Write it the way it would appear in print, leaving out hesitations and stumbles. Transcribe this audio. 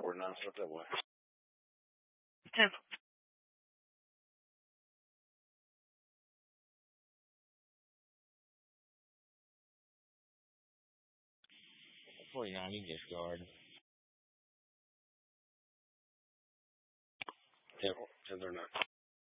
49, start that way. 10. 49, you discard. 10, 10, 39.